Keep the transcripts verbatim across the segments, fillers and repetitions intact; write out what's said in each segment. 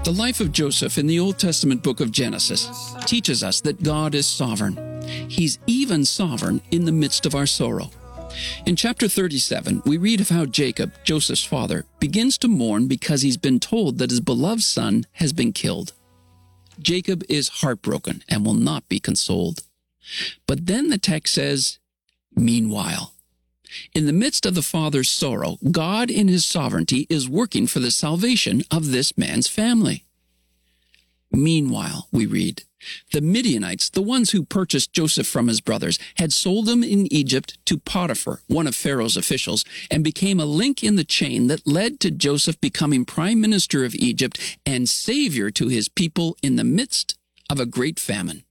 The life of Joseph in the Old Testament book of Genesis teaches us that God is sovereign. He's even sovereign in the midst of our sorrow. In chapter thirty-seven, we read of how Jacob, Joseph's father, begins to mourn because he's been told that his beloved son has been killed. Jacob is heartbroken and will not be consoled. But then the text says, meanwhile. In the midst of the father's sorrow, God in his sovereignty is working for the salvation of this man's family. Meanwhile, we read, the Midianites, the ones who purchased Joseph from his brothers, had sold him in Egypt to Potiphar, one of Pharaoh's officials, and became a link in the chain that led to Joseph becoming prime minister of Egypt and savior to his people in the midst of a great famine.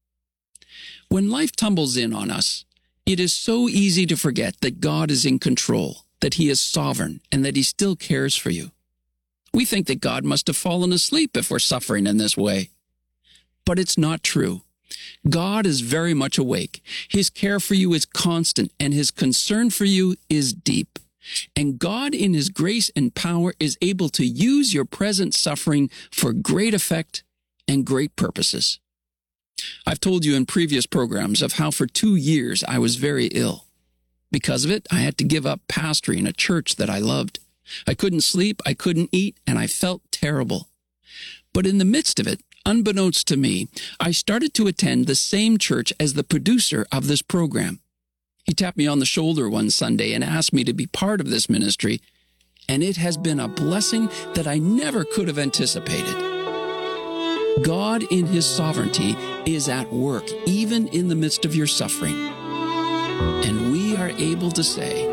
When life tumbles in on us, it is so easy to forget that God is in control, that he is sovereign, and that he still cares for you. We think that God must have fallen asleep if we're suffering in this way. But it's not true. God is very much awake. His care for you is constant, and his concern for you is deep. And God, in his grace and power, is able to use your present suffering for great effect and great purposes. I've told you in previous programs of how for two years I was very ill. Because of it, I had to give up pastoring a church that I loved. I couldn't sleep, I couldn't eat, and I felt terrible. But in the midst of it, unbeknownst to me, I started to attend the same church as the producer of this program. He tapped me on the shoulder one Sunday and asked me to be part of this ministry, and it has been a blessing that I never could have anticipated. God in his sovereignty is at work even in the midst of your suffering. And we are able to say,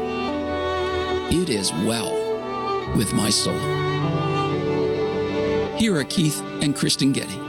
it is well with my soul. Here are Keith and Kristen Getty.